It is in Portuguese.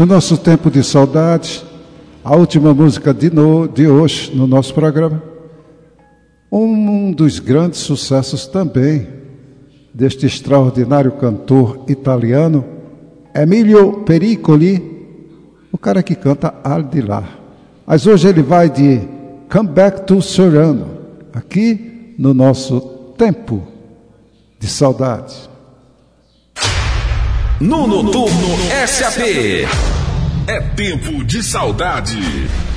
No nosso tempo de saudade, a última música de hoje no nosso programa, um dos grandes sucessos também deste extraordinário cantor italiano, Emilio Pericoli, o cara que canta Al di là. Mas hoje ele vai de Come Back to Serrano, aqui no nosso tempo de saudade. No Noturno SAP. É tempo de saudade.